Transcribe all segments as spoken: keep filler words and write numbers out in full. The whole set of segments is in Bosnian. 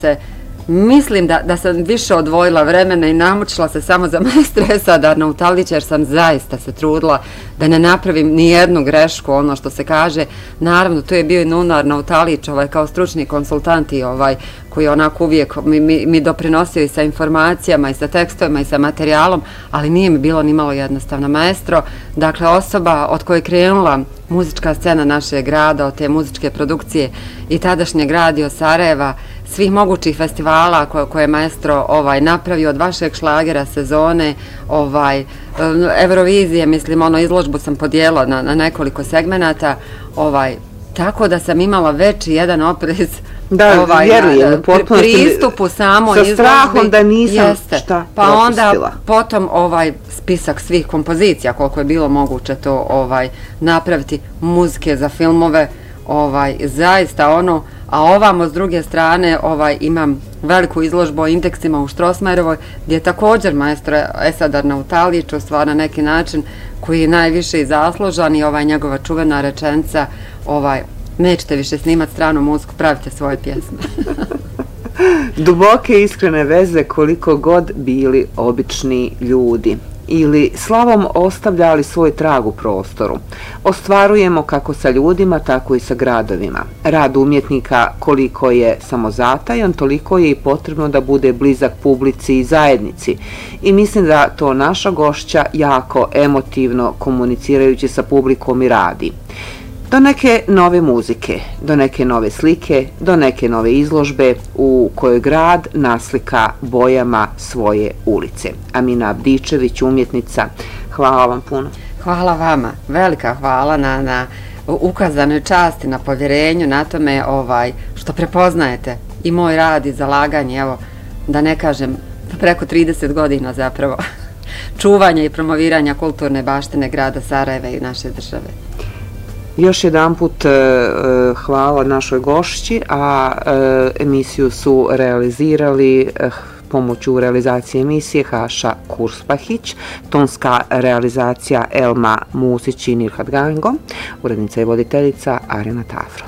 se Mislim da, da sam više odvojila vremena i namučila se samo za maestro Esada Nautalića, jer sam zaista se trudila da ne napravim ni jednu grešku, ono što se kaže. Naravno, tu je bio i Nunar Nautalić ovaj, kao stručni konsultant i ovaj, koji je onako uvijek mi, mi, mi doprinosio i sa informacijama i sa tekstovima i sa materijalom, ali nije mi bilo ni malo jednostavno. Maestro, dakle osoba od koje je krenula muzička scena našeg grada, od te muzičke produkcije i tadašnjeg radio Sarajeva, svih mogućih festivala koje, koje je maestro ovaj, napravio, od vašeg šlagera sezone, ovaj, Eurovizije, mislim, ono, izložbu sam podijela na, na nekoliko segmenata, ovaj, tako da sam imala već jedan oprez da, ovaj, vjerujem, pri, pristupu samo sa izložbi. strahom da nisam jeste. šta pa propustila. Onda potom ovaj spisak svih kompozicija, koliko je bilo moguće to ovaj napraviti, muzike za filmove, ovaj zaista ono, a ovamo s druge strane ovaj imam veliku izložbu o indeksima u Strossmayerovoj, gdje je također maestro Esad Nautalić, u stvar na neki način, koji je najviše i zaslužan, i ovaj njegova čuvena rečenica, ovaj, nećete više snimati stranu muziku, pravite svoje pjesme. Duboke iskrene veze koliko god bili obični ljudi ili slavom ostavljali svoj trag u prostoru. Ostvarujemo kako sa ljudima, tako i sa gradovima. Rad umjetnika koliko je samozatajan, toliko je i potrebno da bude blizak publici i zajednici. I mislim da to naša gošća jako emotivno komunicirajući sa publikom i radi. Do neke nove muzike, do neke nove slike, do neke nove izložbe u kojoj grad naslika bojama svoje ulice. Amina Abdičević, umjetnica, hvala vam puno. Hvala vama, velika hvala na, na ukazanoj časti, na povjerenju, na tome ovaj, što prepoznajete i moj rad i zalaganje, evo, da ne kažem, preko trideset godina zapravo, čuvanja i promoviranja kulturne baštine grada Sarajeva i naše države. Još jedan put uh, hvala našoj gošći, a uh, emisiju su realizirali uh, pomoću realizacije emisije Haša Kurspahić, tonska realizacija Elma Musić i Nirhat Gango, urednica i voditeljica Arena Tafro.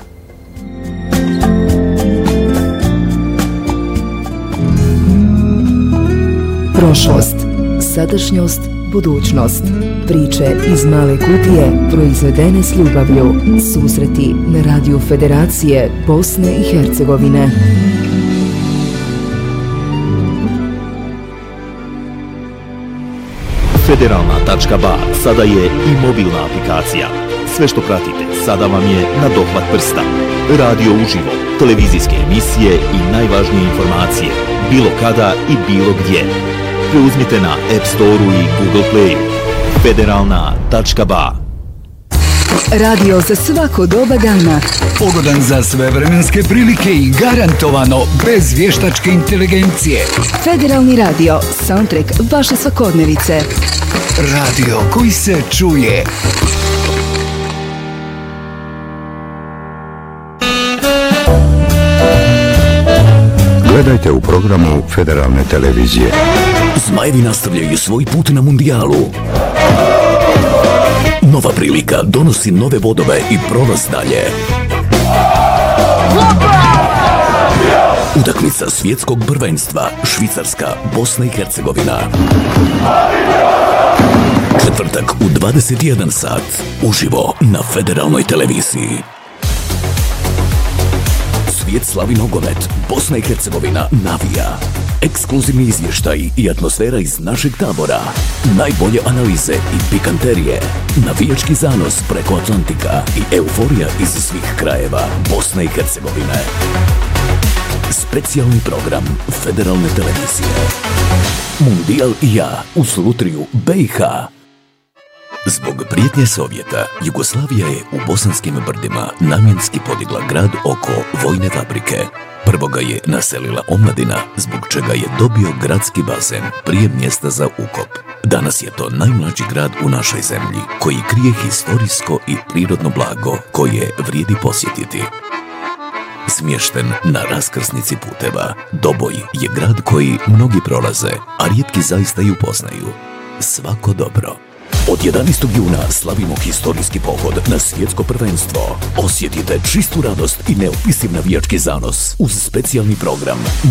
Prošlost, sadašnjost, budućnost. Priče iz male kutije proizvedene s ljubavlju. Susreti na radiju Federacije Bosne i Hercegovine. Federalna tačka ba sada je i mobilna aplikacija. Sve što pratite sada vam je na dohvat prsta. Radio uživo, televizijske emisije i najvažnije informacije, bilo kada i bilo gdje. Preuzmite na App Store-u i Google Play-u. Federalna tačka ba. Radio za svako doba dana. Pogodan za sve vremenske prilike i garantovano bez vještačke inteligencije. Federalni radio, soundtrack vaše svakodnevice. Radio koji se čuje. Gledajte u programu Federalne televizije. Zmajevi nastavljaju svoj put na mundijalu. Nova prilika donosi nove bodove i prolaz dalje. Utakmica svjetskog prvenstva Švicarska, Bosna i Hercegovina. Četvrtak u dvadeset jedan sat uživo na Federalnoj televiziji. Svijet slavi nogomet, Bosna i Hercegovina navija. Ekskluzivni izvještaj i atmosfera iz našeg tabora. Najbolje analize i pikanterije. Navijački zanos preko Atlantika i euforija iz svih krajeva Bosne i Hercegovine. Specijalni program Federalne televizije. Mundijal i ja u Slutriju, B i H. Zbog prijetnje Sovjeta, Jugoslavija je u Bosanskim brdima namjenski podigla grad oko vojne fabrike. Prvo ga je naselila omladina, zbog čega je dobio gradski bazen prije mjesta za ukop. Danas je to najmlađi grad u našoj zemlji, koji krije historijsko i prirodno blago koje vrijedi posjetiti. Smješten na raskrsnici puteva, Doboj je grad koji mnogi prolaze, a rijetki zaista i upoznaju. Svako dobro. Od jedanaestog juna slavimo historijski pohod na svjetsko prvenstvo. Osjetite čistu radost i neopisiv navijački zanos uz specijalni program